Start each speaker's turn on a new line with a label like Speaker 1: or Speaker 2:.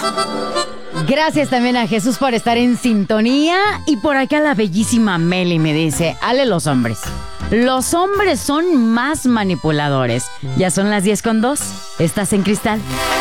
Speaker 1: Gracias también a Jesús por estar en sintonía. Y por acá la bellísima Meli me dice: Ale, los hombres. Los hombres son más manipuladores. Ya son las 10:02. Estás en Cristal.